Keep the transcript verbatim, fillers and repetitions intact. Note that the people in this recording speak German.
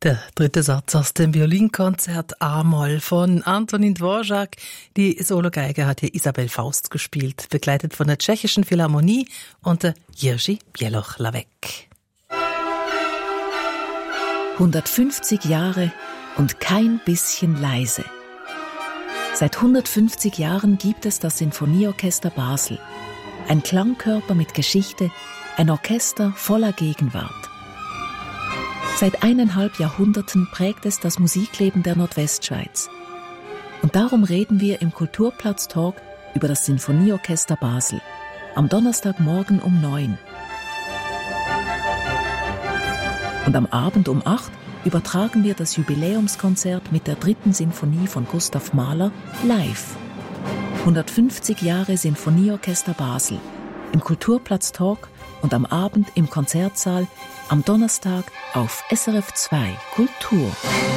Der dritte Satz aus dem Violinkonzert A-Moll von Antonín Dvořák. Die Sologeige hat hier Isabel Faust gespielt, begleitet von der Tschechischen Philharmonie und der Jiří Běloch-Lavek. hundertfünfzig Jahre und kein bisschen leise. Seit hundertfünfzig Jahren gibt es das Sinfonieorchester Basel. Ein Klangkörper mit Geschichte, ein Orchester voller Gegenwart. Seit eineinhalb Jahrhunderten prägt es das Musikleben der Nordwestschweiz. Und darum reden wir im Kulturplatz-Talk über das Sinfonieorchester Basel. Am Donnerstagmorgen um neun. Und am Abend um acht übertragen wir das Jubiläumskonzert mit der dritten Sinfonie von Gustav Mahler live. hundertfünfzig Jahre Sinfonieorchester Basel. Im Kulturplatz-Talk und am Abend im Konzertsaal, am Donnerstag auf S R F zwei Kultur.